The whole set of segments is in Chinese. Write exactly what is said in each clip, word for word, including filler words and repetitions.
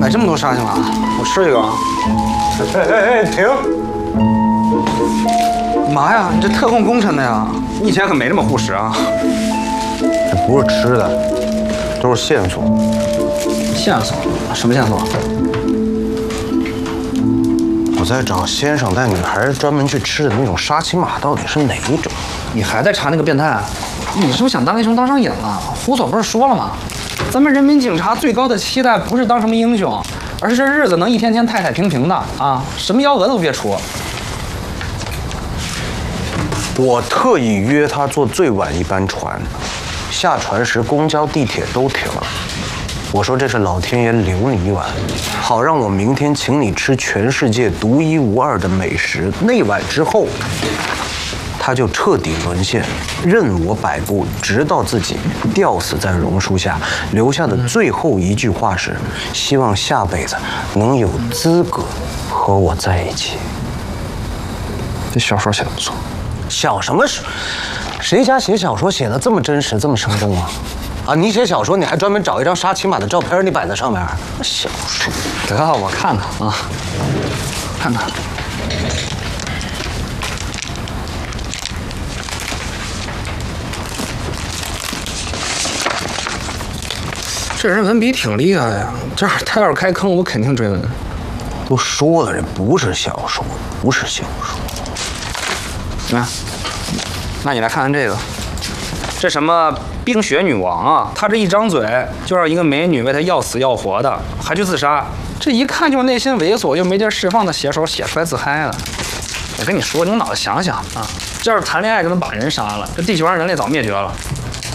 买这么多沙琪玛，我吃一个啊！ 哎哎哎，停！ 妈呀，你这特供功臣的呀！你以前可没这么护食啊！ 这不是吃的，都是线索。 线索？什么线索？ 我在找先生带女孩专门去吃的那种沙琪玛到底是哪一种？ 你还在查那个变态？你是不是想当英雄当上瘾了？胡所不是说了吗？咱们人民警察最高的期待不是当什么英雄，而是这日子能一天天太太平平的啊！什么幺蛾子都别出。 我特意约他坐最晚一班船，下船时公交、地铁都停了。我说这是老天爷留你一晚，好让我明天请你吃全世界独一无二的美食。那晚之后，他就彻底沦陷，任我摆布，直到自己吊死在榕树下，留下的最后一句话是：希望下辈子能有资格和我在一起。 这小说写的不错。 小什么书？谁家写小说写的这么真实，这么生动啊？啊，你写小说你还专门找一张沙琪玛的照片，你摆在上面。小说， 得，我看看啊，看看。这人文笔挺厉害呀，这他要是开坑，我肯定追问。 都说了，这不是小说，不是小说。 啊，那你来看看这个，这什么冰雪女王啊？她这一张嘴就让一个美女为她要死要活的，还去自杀，这一看就是内心猥琐又没地儿释放的写手写出来自嗨的。我跟你说，你用脑子想想啊，这要是谈恋爱就能把人杀了，这地球上人类早灭绝了。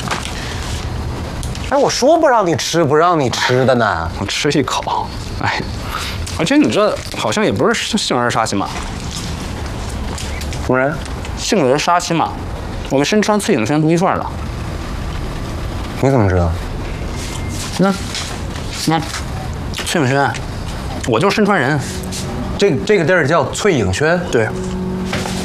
哎，我说不让你吃，不让你吃的呢。 我吃一口，哎，而且你这好像也不是杏仁沙琪玛， 什么人？ 杏仁沙琪玛，我们身穿翠影轩独一份的。 你怎么知道？ 那那翠影轩，我就是身川人。 这这个地儿叫翠影轩。 对，